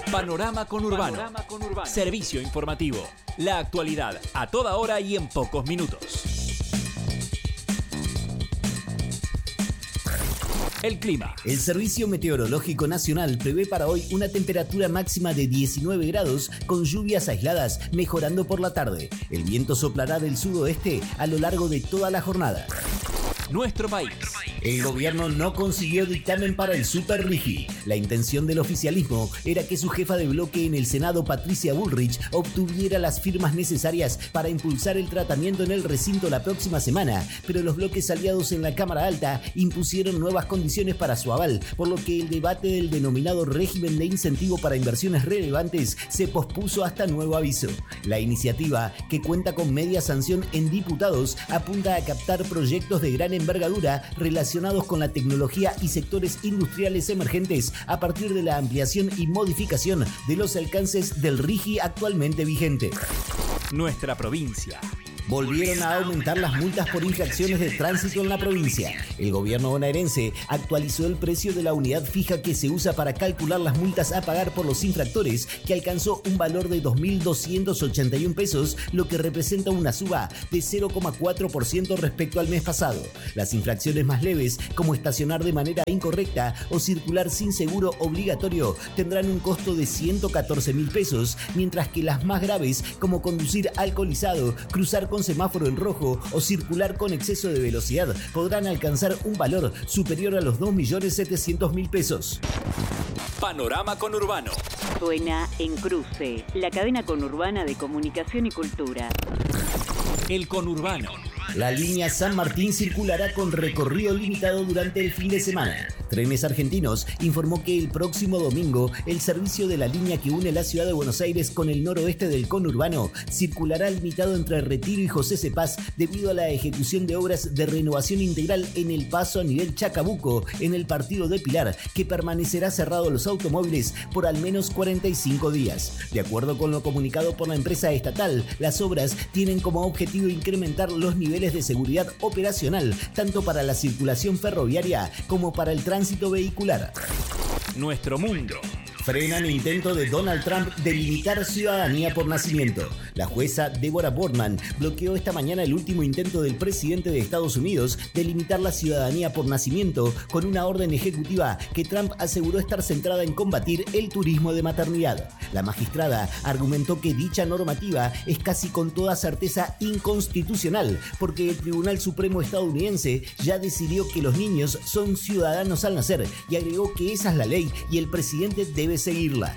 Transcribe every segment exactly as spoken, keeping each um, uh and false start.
Panorama Conurbano. Panorama Conurbano. Servicio informativo. La actualidad a toda hora y en pocos minutos. El clima. El Servicio Meteorológico Nacional prevé para hoy una temperatura máxima de diecinueve grados con lluvias aisladas, mejorando por la tarde. El viento soplará del sudoeste a lo largo de toda la jornada. Nuestro país. El gobierno no consiguió dictamen para el Super Rigi. La intención del oficialismo era que su jefa de bloque en el Senado, Patricia Bullrich, obtuviera las firmas necesarias para impulsar el tratamiento en el recinto la próxima semana, pero los bloques aliados en la Cámara Alta impusieron nuevas condiciones para su aval, por lo que el debate del denominado régimen de incentivo para inversiones relevantes se pospuso hasta nuevo aviso. La iniciativa, que cuenta con media sanción en diputados, apunta a captar proyectos de gran envergadura relacionados con la tecnología y sectores industriales emergentes a partir de la ampliación y modificación de los alcances del Rigi actualmente vigente. Nuestra provincia. Volvieron a aumentar las multas por infracciones de tránsito en la provincia. El gobierno bonaerense actualizó el precio de la unidad fija que se usa para calcular las multas a pagar por los infractores, que alcanzó un valor de dos mil doscientos ochenta y uno pesos, lo que representa una suba de cero coma cuatro por ciento respecto al mes pasado. Las infracciones más leves, como estacionar de manera incorrecta o circular sin seguro obligatorio, tendrán un costo de ciento catorce mil pesos, mientras que las más graves, como conducir alcoholizado, cruzar con semáforo en rojo o circular con exceso de velocidad, podrán alcanzar un valor superior a los dos millones setecientos mil pesos. Panorama Conurbano. Suena en Cruce, la cadena conurbana de comunicación y cultura. El Conurbano. La línea San Martín circulará con recorrido limitado durante el fin de semana. Trenes Argentinos informó que el próximo domingo el servicio de la línea que une la ciudad de Buenos Aires con el noroeste del conurbano circulará limitado entre Retiro y José Cepaz debido a la ejecución de obras de renovación integral en el paso a nivel Chacabuco en el partido de Pilar, que permanecerá cerrado a los automóviles por al menos cuarenta y cinco días. De acuerdo con lo comunicado por la empresa estatal, las obras tienen como objetivo incrementar los niveles de seguridad operacional tanto para la circulación ferroviaria como para el tránsito vehicular. Nuestro mundo. Frenan intento de Donald Trump de limitar ciudadanía por nacimiento. La jueza Deborah Boardman bloqueó esta mañana el último intento del presidente de Estados Unidos de limitar la ciudadanía por nacimiento con una orden ejecutiva que Trump aseguró estar centrada en combatir el turismo de maternidad. La magistrada argumentó que dicha normativa es casi con toda certeza inconstitucional porque el Tribunal Supremo estadounidense ya decidió que los niños son ciudadanos al nacer y agregó que esa es la ley y el presidente debe seguirla.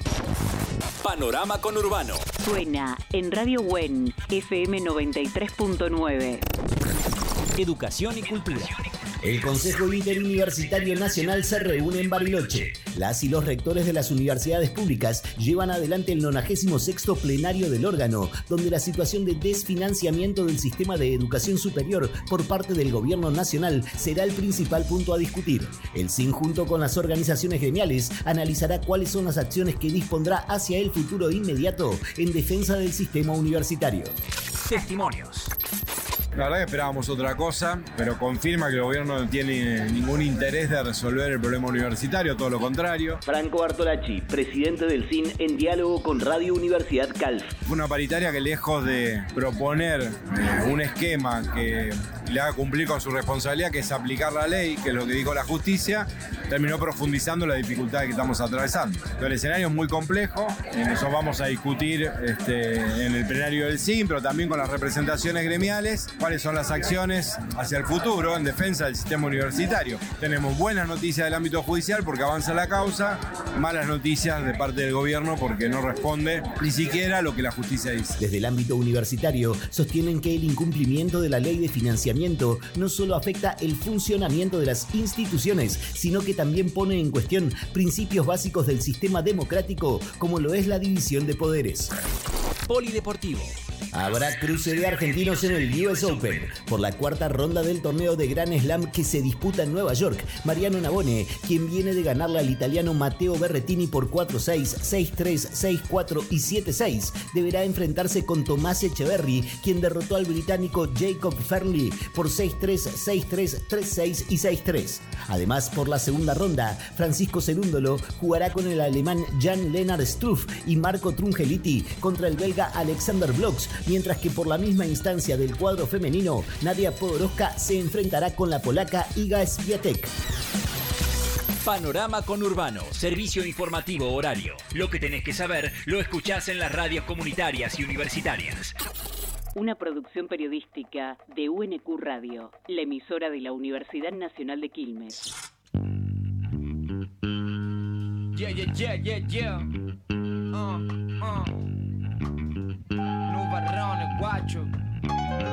Panorama Conurbano. Suena en Radio WEN, F M noventa y tres punto nueve. Educación y cultura. El Consejo Interuniversitario Nacional se reúne en Bariloche. Las y los rectores de las universidades públicas llevan adelante el nonagésimo sexto plenario del órgano, donde la situación de desfinanciamiento del sistema de educación superior por parte del gobierno nacional será el principal punto a discutir. El C I N, junto con las organizaciones gremiales, analizará cuáles son las acciones que dispondrá hacia el futuro inmediato en defensa del sistema universitario. Testimonios. La verdad que esperábamos otra cosa, pero confirma que el gobierno no tiene ningún interés de resolver el problema universitario, todo lo contrario. Franco Bartolacci, presidente del C I N, en diálogo con Radio Universidad Calf. Fue una paritaria que, lejos de proponer eh, un esquema que le haga cumplir con su responsabilidad, que es aplicar la ley, que es lo que dijo la justicia, terminó profundizando la dificultad que estamos atravesando. Entonces, el escenario es muy complejo, en eso vamos a discutir este, en el plenario del C I N, pero también con las representaciones gremiales, cuáles son las acciones hacia el futuro en defensa del sistema universitario. Tenemos buenas noticias del ámbito judicial porque avanza la causa, malas noticias de parte del gobierno porque no responde ni siquiera a lo que la justicia dice. Desde el ámbito universitario sostienen que el incumplimiento de la ley de financiamiento no solo afecta el funcionamiento de las instituciones, sino que también pone en cuestión principios básicos del sistema democrático, como lo es la división de poderes. Polideportivo. Habrá cruce de argentinos en el U S Open. Por la cuarta ronda del torneo de Grand Slam que se disputa en Nueva York, Mariano Navone, quien viene de ganarle al italiano Matteo Berrettini por cuatro seis, seis tres, seis cuatro y siete seis, deberá enfrentarse con Tomás Echeverry, quien derrotó al británico Jacob Fairley por seis tres, seis tres, tres seis y seis tres. Además, por la segunda ronda, Francisco Cerúndolo jugará con el alemán Jan-Lennard Struff y Marco Trungeliti contra el belga Alexander Bloks, mientras que por la misma instancia del cuadro femenino, Nadia Podoroska se enfrentará con la polaca Iga Swiatek. Panorama Conurbano, servicio informativo horario. Lo que tenés que saber lo escuchás en las radios comunitarias y universitarias. Una producción periodística de U N Q Radio, la emisora de la Universidad Nacional de Quilmes. Yeah, yeah, yeah, yeah, yeah. Uh, uh.